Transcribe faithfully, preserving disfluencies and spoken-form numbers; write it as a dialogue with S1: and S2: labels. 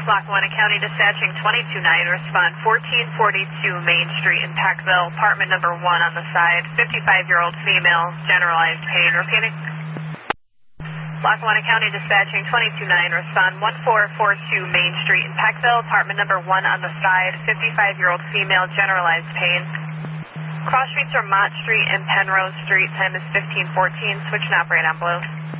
S1: Lackawanna County Dispatching twenty-two nine, respond fourteen forty-two Main Street in Peckville, apartment number one on the side, fifty-five-year-old female, generalized pain. Repeating. Lackawanna County Dispatching twenty-two nine, respond one four four two Main Street in Peckville, apartment number one on the side, fifty-five-year-old female, generalized pain. Cross streets are Mott Street and Penrose Street, time is fifteen fourteen, switch and operate on blue.